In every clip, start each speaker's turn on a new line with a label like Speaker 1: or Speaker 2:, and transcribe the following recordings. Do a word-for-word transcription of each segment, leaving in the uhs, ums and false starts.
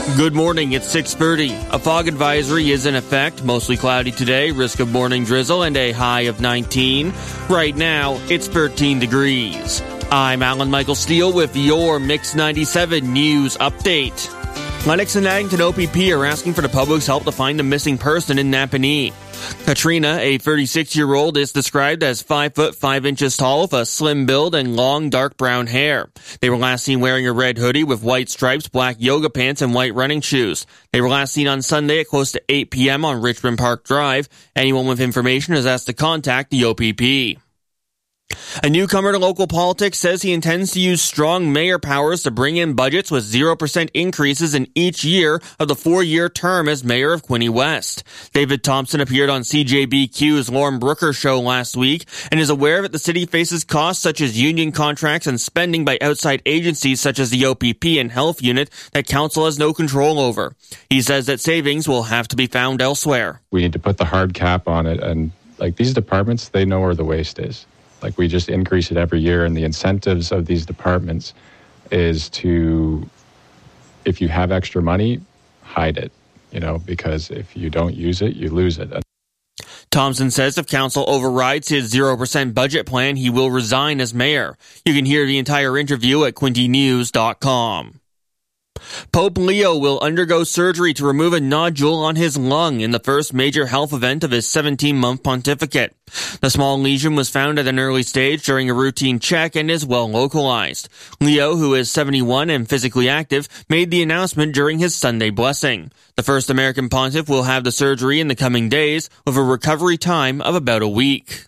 Speaker 1: Good morning, it's six thirty. A fog advisory is in effect, mostly cloudy today, risk of morning drizzle and a high of nineteen. Right now, it's thirteen degrees. I'm Alan Michael Steele with your Mix ninety-seven News Update. Lennox and Addington O P P are asking for the public's help to find a missing person in Napanee. Katrina, a thirty-six-year-old, is described as five foot five inches tall with a slim build and long dark brown hair. They were last seen wearing a red hoodie with white stripes, black yoga pants, and white running shoes. They were last seen on Sunday at close to eight p.m. on Richmond Park Drive. Anyone with information is asked to contact the O P P. A newcomer to local politics says he intends to use strong mayor powers to bring in budgets with zero percent increases in each year of the four-year term as mayor of Quinte West. David Thompson appeared on C J B Q's Lauren Brooker show last week and is aware that the city faces costs such as union contracts and spending by outside agencies such as the O P P and health unit that council has no control over. He says that savings will have to be found elsewhere.
Speaker 2: We need to put the hard cap on it, and like these departments, they know where the waste is. Like we just increase it every year, and the incentives of these departments is to, if you have extra money, hide it, you know, because if you don't use it, you lose it.
Speaker 1: Thompson says if council overrides his zero percent budget plan, he will resign as mayor. You can hear the entire interview at quinte news dot com. Pope Leo will undergo surgery to remove a nodule on his lung in the first major health event of his seventeen-month pontificate. The small lesion was found at an early stage during a routine check and is well localized. Leo, who is seventy-one and physically active, made the announcement during his Sunday blessing. The first American pontiff will have the surgery in the coming days, with a recovery time of about a week.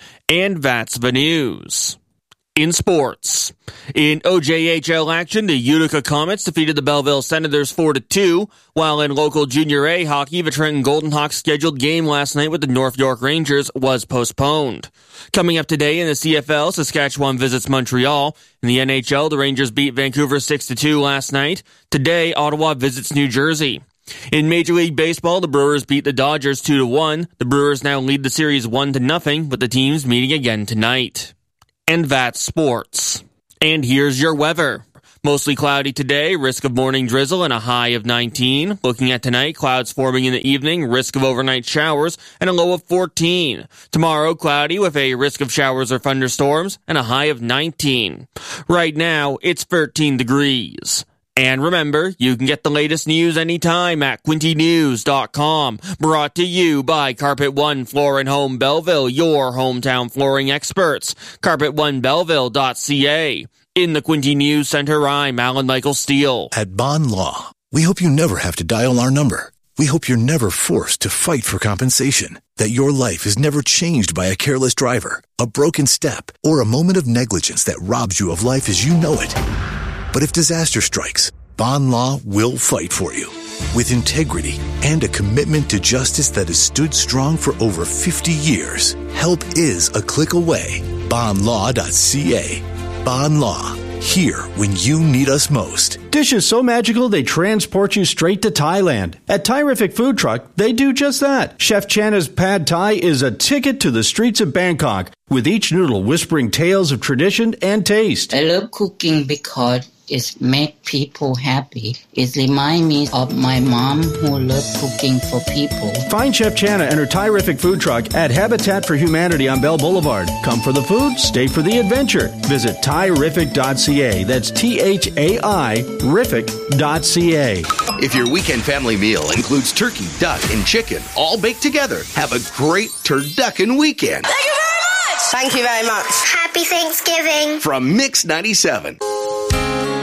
Speaker 1: And that's the news. In sports. In O J H L action, the Utica Comets defeated the Belleville Senators four to two, while in local Junior A hockey, the Trenton Golden Hawks' scheduled game last night with the North York Rangers was postponed. Coming up today in the C F L, Saskatchewan visits Montreal. In the N H L, the Rangers beat Vancouver six to two last night. Today, Ottawa visits New Jersey. In Major League Baseball, the Brewers beat the Dodgers two to one. The Brewers now lead the series one to nothing, with the teams meeting again tonight. And that's sports. And here's your weather. Mostly cloudy today, risk of morning drizzle and a high of nineteen. Looking at tonight, clouds forming in the evening, risk of overnight showers and a low of fourteen. Tomorrow, cloudy with a risk of showers or thunderstorms and a high of nineteen. Right now, it's thirteen degrees. And remember, you can get the latest news anytime at quinte news dot com. Brought to you by Carpet One Floor and Home Belleville, your hometown flooring experts. carpet one belleville dot c a. In the Quinte News Center, I'm Alan Michael Steele.
Speaker 3: At Bond Law, we hope you never have to dial our number. We hope you're never forced to fight for compensation, that your life is never changed by a careless driver, a broken step, or a moment of negligence that robs you of life as you know it. But if disaster strikes, Bond Law will fight for you. With integrity and a commitment to justice that has stood strong for over fifty years, help is a click away. bond law dot c a. Bond Law, here when you need us most.
Speaker 4: Dishes so magical they transport you straight to Thailand. At Thai-rific Food Truck, they do just that. Chef Channa's Pad Thai is a ticket to the streets of Bangkok, with each noodle whispering tales of tradition and taste.
Speaker 5: I love cooking because it makes people happy. It reminds me of my mom who loved cooking for people.
Speaker 4: Find Chef Channa and her Thai-rific Food Truck at Habitat for Humanity on Bell Boulevard. Come for the food, stay for the adventure. Visit thai rific dot c a. That's T H A I rific dot c a.
Speaker 6: If your weekend family meal includes turkey, duck, and chicken all baked together, have a great turducken weekend.
Speaker 7: Thank you very much. Thank you very much.
Speaker 8: Happy Thanksgiving.
Speaker 6: From Mix ninety-seven.